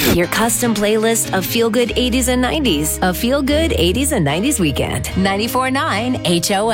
Your custom playlist of feel-good 80s and 90s. A feel-good 80s and 90s weekend. 94.9 HOM.